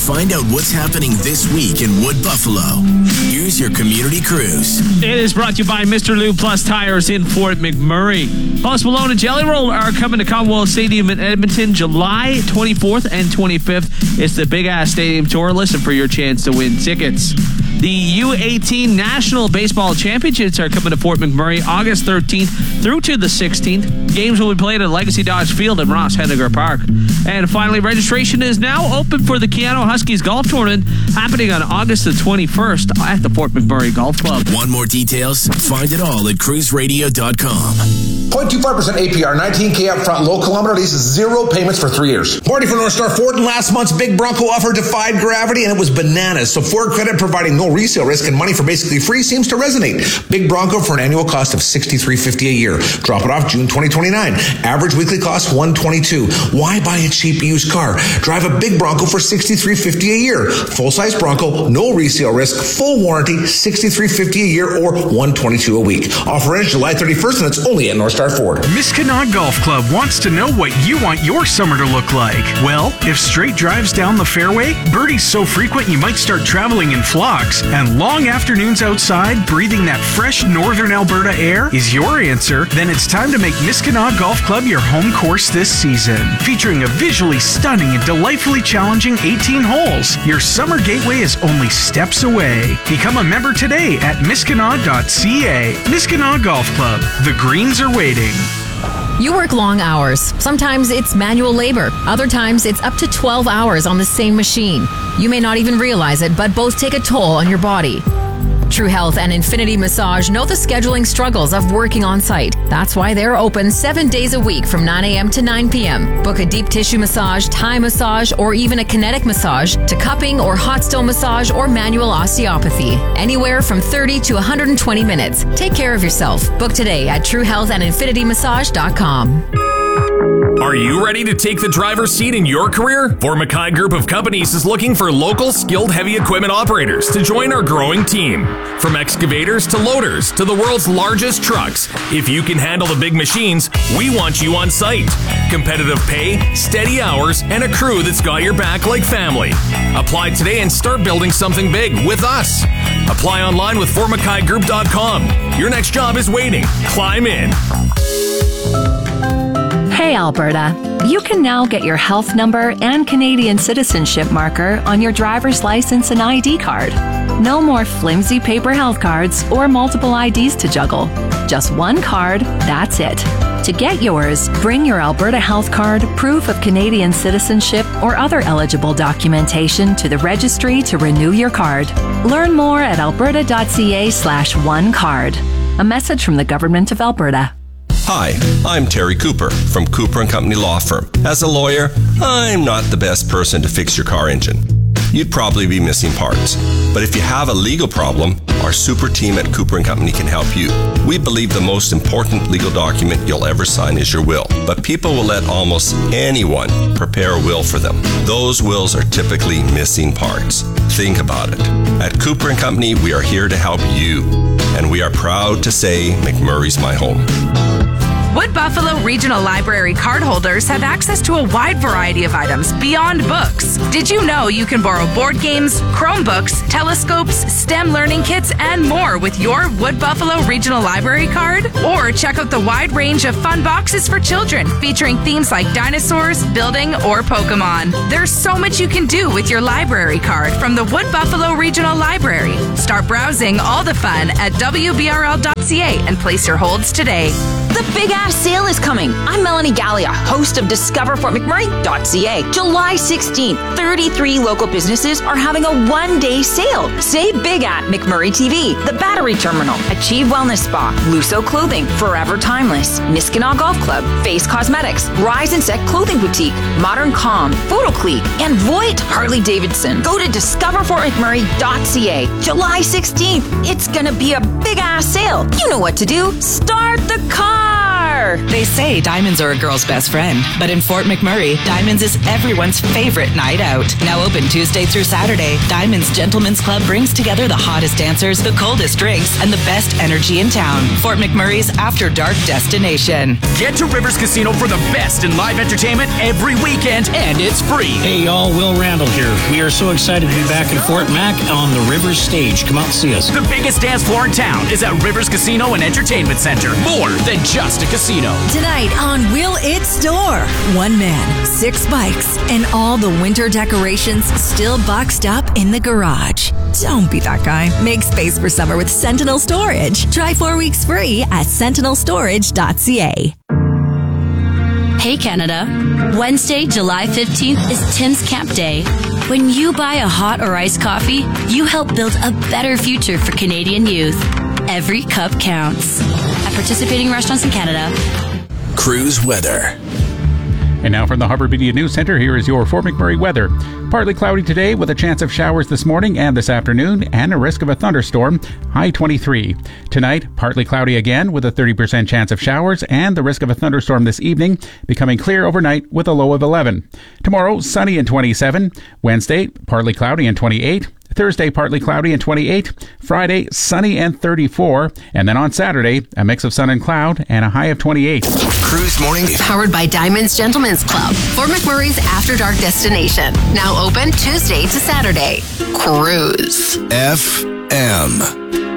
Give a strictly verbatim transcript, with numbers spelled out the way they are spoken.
Find out what's happening this week in Wood Buffalo. Here's your Community Cruise. It is brought to you by Mister Lube Plus Tires in Fort McMurray. Post Malone and Jelly Roll are coming to Commonwealth Stadium in Edmonton July twenty-fourth and twenty-fifth. It's the Big Ass Stadium Tour. Listen for your chance to win tickets. The U eighteen National Baseball Championships are coming to Fort McMurray August thirteenth through to the sixteenth. Games will be played at Legacy Dodge Field and Ross Henniger Park. And finally, registration is now open for the Keanu Huskies Golf Tournament happening on August the twenty-first at the Fort McMurray Golf Club. Want more details? Find it all at cruise radio dot com. zero point two five percent A P R, nineteen K up front, low kilometer lease, zero payments for three years. Marty from North Star Ford, and last month's big Bronco offer defied gravity, and it was bananas. So Ford Credit providing no resale risk and money for basically free seems to resonate. Big Bronco for an annual cost of sixty-three fifty a year. Drop it off June twenty twenty-nine. Average weekly cost one twenty-two. Why buy a cheap used car? Drive a big Bronco for sixty-three fifty a year. Full-size Bronco, no resale risk, full warranty, sixty-three fifty a year or one twenty-two a week. Offer ends July thirty-first, and it's only at North Star Ford. Miskinaw Golf Club wants to know what you want your summer to look like. Well, if straight drives down the fairway, birdies so frequent you might start traveling in flocks, and long afternoons outside breathing that fresh northern Alberta air is your answer, then it's time to make Miskinaw Golf Club your home course this season. Featuring a visually stunning and delightfully challenging eighteen holes, your summer gateway is only steps away. Become a member today at miskinaw dot c a. Miskinaw Golf Club. The greens are waiting. You work long hours. Sometimes it's manual labor. Other times it's up to twelve hours on the same machine. You may not even realize it, but both take a toll on your body. True Health and Infinity Massage know the scheduling struggles of working on site. That's why they're open seven days a week from nine a.m. to nine p.m. Book a deep tissue massage, Thai massage, or even a kinetic massage to cupping or hot stone massage or manual osteopathy. Anywhere from thirty to one hundred twenty minutes. Take care of yourself. Book today at true health and infinity massage dot com. Are you ready to take the driver's seat in your career? Fort McKay Group of Companies is looking for local, skilled heavy equipment operators to join our growing team. From excavators to loaders to the world's largest trucks, if you can handle the big machines, we want you on site. Competitive pay, steady hours, and a crew that's got your back like family. Apply today and start building something big with us. Apply online with fort mckay group dot com. Your next job is waiting. Climb in. Hey Alberta, you can now get your health number and Canadian citizenship marker on your driver's license and I D card. No more flimsy paper health cards or multiple I Ds to juggle. Just one card, that's it. To get yours, bring your Alberta Health Card, proof of Canadian citizenship, or other eligible documentation to the registry to renew your card. Learn more at alberta dot c a slash one card. A message from the Government of Alberta. Hi, I'm Terry Cooper from Cooper and Company Law Firm. As a lawyer, I'm not the best person to fix your car engine. You'd probably be missing parts. But if you have a legal problem, our super team at Cooper and Company can help you. We believe the most important legal document you'll ever sign is your will. But people will let almost anyone prepare a will for them. Those wills are typically missing parts. Think about it. At Cooper and Company, we are here to help you. And we are proud to say McMurray's my home. Wood Buffalo Regional Library cardholders have access to a wide variety of items beyond books. Did you know you can borrow board games, Chromebooks, telescopes, STEM learning kits, and more with your Wood Buffalo Regional Library card? Or check out the wide range of fun boxes for children featuring themes like dinosaurs, building, or Pokemon. There's so much you can do with your library card from the Wood Buffalo Regional Library. Start browsing all the fun at w b r l dot c a and place your holds today. The Big Ass Sale is coming. I'm Melanie Gallia, host of discover fort mcmurray dot c a. July sixteenth, thirty-three local businesses are having a one-day sale. Say big at McMurray T V, The Battery Terminal, Achieve Wellness Spa, Lusso Clothing, Forever Timeless, Miskinaw Golf Club, Face Cosmetics, Rise and Set Clothing Boutique, Modern Calm, Photoclique, and Voight Harley Davidson. Go to discover fort mcmurray dot c a. July sixteenth. It's gonna be a big ass sale. You know what to do. Start the car! offer. They say diamonds are a girl's best friend, but in Fort McMurray, Diamonds is everyone's favorite night out. Now open Tuesday through Saturday, Diamonds Gentlemen's Club brings together the hottest dancers, the coldest drinks, and the best energy in town. Fort McMurray's After Dark destination. Get to Rivers Casino for the best in live entertainment every weekend, and it's free. Hey y'all, Will Randall here. We are so excited to be back in Fort Mac on the Rivers stage. Come out and see us. The biggest dance floor in town is at Rivers Casino and Entertainment Center. More than just a casino. Tonight on Will It Store. One man, six bikes, and all the winter decorations still boxed up in the garage. Don't be that guy. Make space for summer with Sentinel Storage. Try four weeks free at sentinel storage dot c a. Hey Canada, Wednesday, July fifteenth is Tim's Camp Day. When you buy a hot or iced coffee, you help build a better future for Canadian youth. Every cup counts. At participating restaurants in Canada. Cruise weather. And now from the Harbour Media News Centre, here is your Fort McMurray weather. Partly cloudy today with a chance of showers this morning and this afternoon and a risk of a thunderstorm, high twenty-three. Tonight, partly cloudy again with a thirty percent chance of showers and the risk of a thunderstorm this evening, becoming clear overnight with a low of eleven. Tomorrow, sunny and twenty-seven. Wednesday, partly cloudy and twenty-eight. Thursday, partly cloudy and twenty-eight. Friday, sunny and thirty-four. And then on Saturday, a mix of sun and cloud and a high of twenty-eight. Cruise Morning. Powered by Diamonds Gentlemen's Club. Fort McMurray's After Dark destination. Now open Tuesday to Saturday. Cruise. F M.